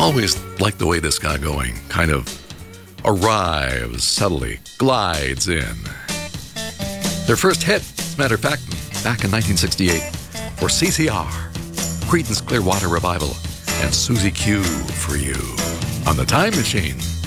always like the way this got going. Kind of arrives subtly, glides in. Their first hit, as a matter of fact, back in 1968, for CCR, Creedence Clearwater Revival, and Susie Q for You on The Time Machine.